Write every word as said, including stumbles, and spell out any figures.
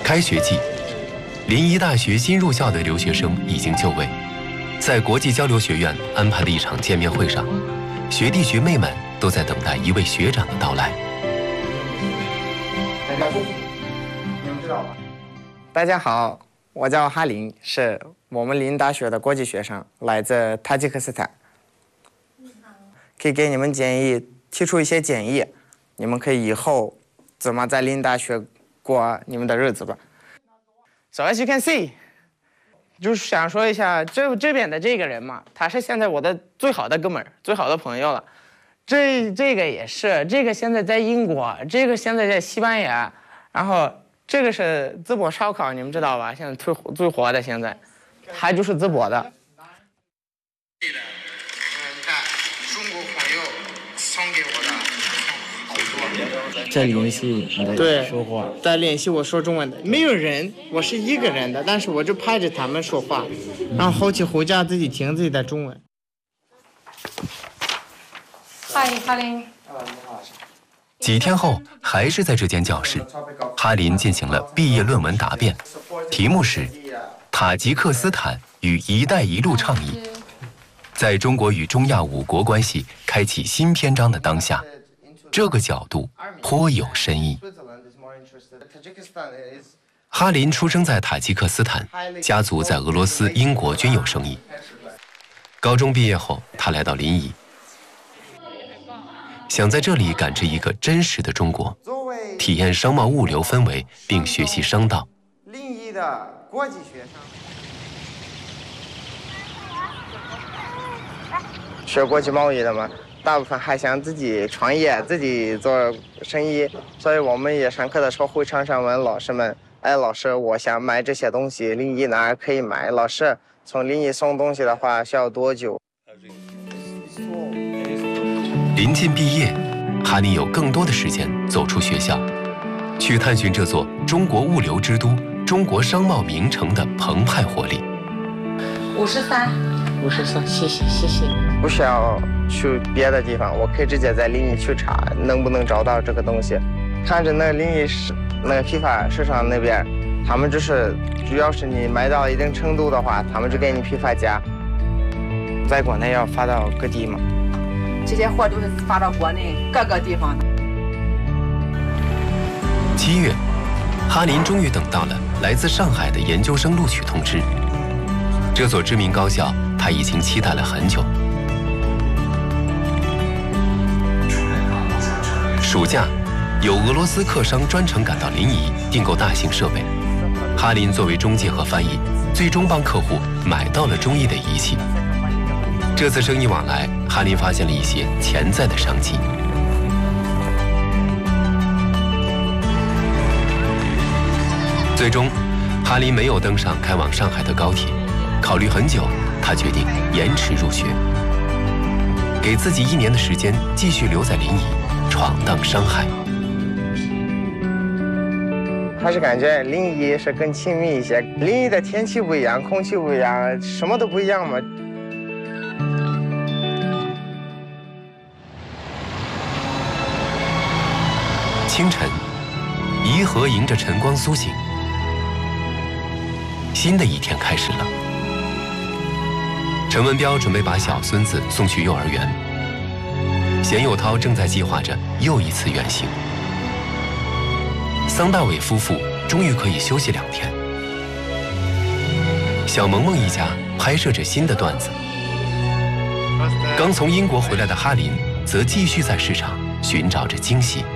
开学季，临沂大学新入校的留学生已经就位，在国际交流学院安排的一场见面会上，学弟学妹们都在等待一位学长的到来。 你们知道吧？大家好，我叫哈林，是我们临沂大学的国际学生，来自塔吉克斯坦。可以给你们建议，提出一些建议，你们可以以后怎么在临沂大学过你们的日子吧。So as you can see， 就是想说一下这这边的这个人嘛，他是现在我的最好的哥们儿、最好的朋友了。这这个也是，这个现在在英国，这个现在在西班牙，然后这个是淄博烧烤，你们知道吧？现在最最火的，现在他就是淄博的。你看，中国朋友送给我的好多。 在联系你的说话， 在联系我说中文的，没有人，我是一个人的，但是我就拍着他们说话，然后后期回家自己听自己的中文。 嗨，哈林。 几天后，还是在这间教室，哈林进行了毕业论文答辩，题目是《塔吉克斯坦与“一带一路”倡议》。在中国与中亚五国关系开启新篇章的当下，这个角度颇有深意。哈林出生在塔吉克斯坦，家族在俄罗斯、英国均有生意。高中毕业后，他来到临沂，想在这里感知一个真实的中国，体验商贸物流氛围，并学习商道。 临沂的国际学生，学国际贸易的嘛，大部分还想自己创业，自己做生意，所以我们也上课的时候会常常问老师们：“哎，老师，我想买这些东西，临沂哪儿可以买？老师，从临沂送东西的话需要多久？” 临近毕业，哈林有更多的时间走出学校，去探寻这座中国物流之都、中国商贸名城的澎湃活力。 五十三， 五十三，谢谢谢谢。不需要去别的地方，我可以直接在临沂去查，能不能找到这个东西。看着那临沂市那个批发市场那边，他们就是主要是你买到一定程度的话，他们就给你批发价。在国内要发到各地嘛。 这些货都是发到国内各个地方的。 七月，哈林终于等到了来自上海的研究生录取通知。这所知名高校，他已经期待了很久。暑假，有俄罗斯客商专程赶到临沂订购大型设备，哈林作为中介和翻译，最终帮客户买到了中意的仪器。这次生意往来，哈林发现了一些潜在的商机。最终，哈林没有登上开往上海的高铁，考虑很久，他决定延迟入学，给自己一年的时间继续留在临沂，闯荡商海。 还是感觉临沂是更亲密一些，临沂的天气不一样，空气不一样，什么都不一样嘛。 清晨，颐和迎着晨光苏醒，新的一天开始了。陈文彪准备把小孙子送去幼儿园，贤佑涛正在计划着又一次远行。桑大伟夫妇终于可以休息两天。小萌萌一家拍摄着新的段子。刚从英国回来的哈林则继续在市场寻找着惊喜。